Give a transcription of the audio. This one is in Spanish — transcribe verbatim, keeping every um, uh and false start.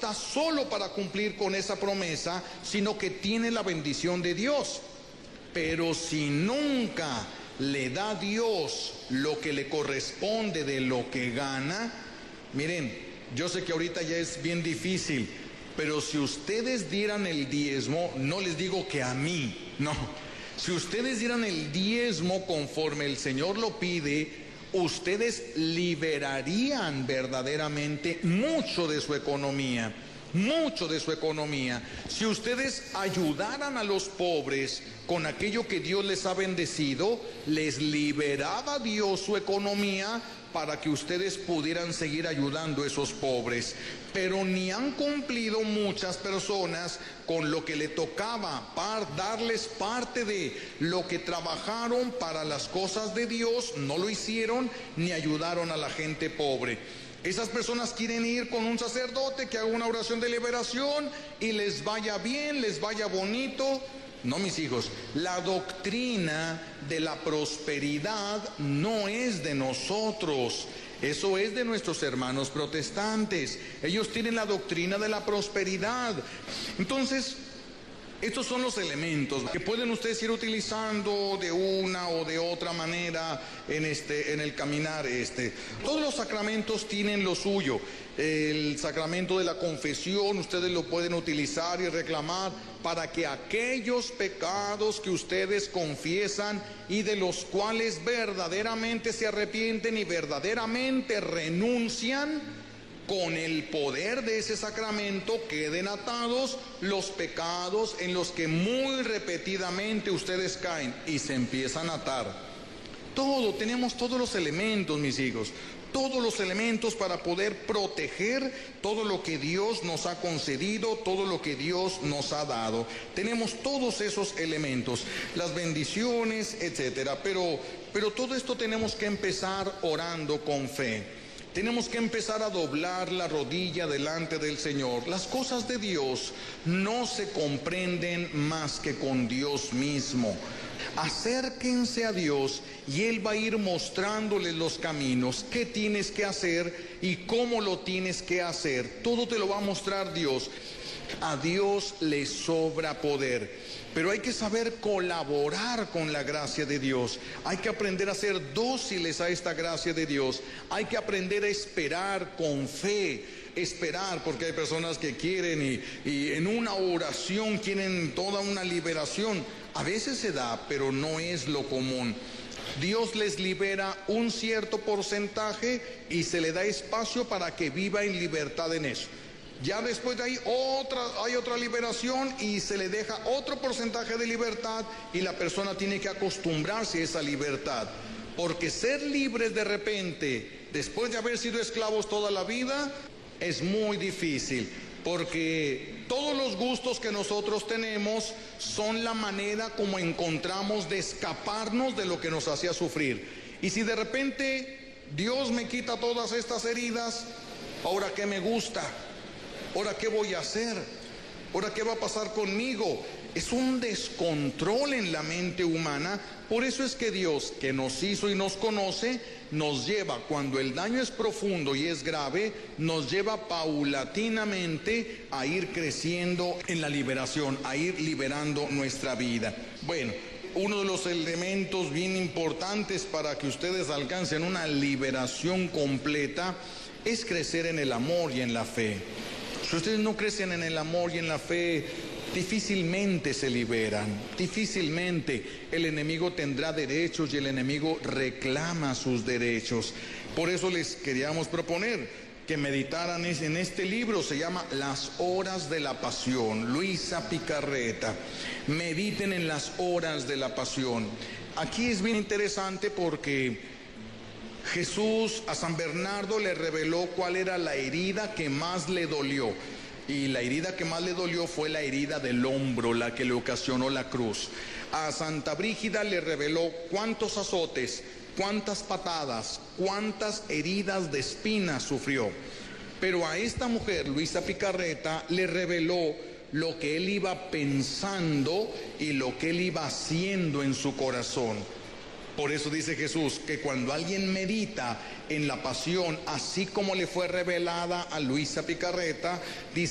está solo para cumplir con esa promesa, sino que tiene la bendición de Dios. Pero si nunca le da a Dios lo que le corresponde de lo que gana, miren, yo sé que ahorita ya es bien difícil, pero si ustedes dieran el diezmo, no les digo que a mí, no, si ustedes dieran el diezmo conforme el Señor lo pide, ustedes liberarían verdaderamente mucho de su economía, mucho de su economía. Si ustedes ayudaran a los pobres con aquello que Dios les ha bendecido, les liberaba Dios su economía para que ustedes pudieran seguir ayudando a esos pobres. Pero ni han cumplido muchas personas con lo que le tocaba, para darles parte de lo que trabajaron para las cosas de Dios, no lo hicieron ni ayudaron a la gente pobre. Esas personas quieren ir con un sacerdote que haga una oración de liberación y les vaya bien, les vaya bonito. No, mis hijos, la doctrina de la prosperidad no es de nosotros, eso es de nuestros hermanos protestantes. Ellos tienen la doctrina de la prosperidad. Entonces, estos son los elementos que pueden ustedes ir utilizando de una o de otra manera en este, en el caminar este. Todos los sacramentos tienen lo suyo. El sacramento de la confesión, ustedes lo pueden utilizar y reclamar para que aquellos pecados que ustedes confiesan y de los cuales verdaderamente se arrepienten y verdaderamente renuncian, con el poder de ese sacramento queden atados los pecados en los que muy repetidamente ustedes caen y se empiezan a atar. Todo, tenemos todos los elementos, mis hijos, todos los elementos para poder proteger todo lo que Dios nos ha concedido, todo lo que Dios nos ha dado. Tenemos todos esos elementos, las bendiciones, etcétera. Pero, pero todo esto tenemos que empezar orando con fe. Tenemos que empezar a doblar la rodilla delante del Señor. Las cosas de Dios no se comprenden más que con Dios mismo. Acérquense a Dios y Él va a ir mostrándoles los caminos, qué tienes que hacer y cómo lo tienes que hacer. Todo te lo va a mostrar Dios. A Dios le sobra poder, pero hay que saber colaborar con la gracia de Dios. Hay que aprender a ser dóciles a esta gracia de Dios. Hay que aprender a esperar con fe. Esperar, porque hay personas que quieren y, y en una oración quieren toda una liberación. A veces se da, pero no es lo común. Dios les libera un cierto porcentaje y se le da espacio para que viva en libertad en eso. Ya después de ahí otra, hay otra liberación y se le deja otro porcentaje de libertad y la persona tiene que acostumbrarse a esa libertad. Porque ser libres de repente, después de haber sido esclavos toda la vida, es muy difícil. Porque todos los gustos que nosotros tenemos son la manera como encontramos de escaparnos de lo que nos hacía sufrir. Y si de repente Dios me quita todas estas heridas, ¿ahora qué me gusta? ¿Ahora qué voy a hacer? ¿Ahora qué va a pasar conmigo? Es un descontrol en la mente humana. Por eso es que Dios, que nos hizo y nos conoce, nos lleva, cuando el daño es profundo y es grave, nos lleva paulatinamente a ir creciendo en la liberación, a ir liberando nuestra vida. Bueno, uno de los elementos bien importantes para que ustedes alcancen una liberación completa es crecer en el amor y en la fe. Si ustedes no crecen en el amor y en la fe, difícilmente se liberan, difícilmente. El enemigo tendrá derechos y el enemigo reclama sus derechos. Por eso les queríamos proponer que meditaran en este libro, se llama Las Horas de la Pasión, Luisa Picarreta. Mediten en las horas de la pasión. Aquí es bien interesante porque Jesús a San Bernardo le reveló cuál era la herida que más le dolió. Y la herida que más le dolió fue la herida del hombro, la que le ocasionó la cruz. A Santa Brígida le reveló cuántos azotes, cuántas patadas, cuántas heridas de espinas sufrió. Pero a esta mujer, Luisa Picarreta, le reveló lo que él iba pensando y lo que él iba haciendo en su corazón. Por eso dice Jesús que cuando alguien medita en la pasión, así como le fue revelada a Luisa Picarreta, dice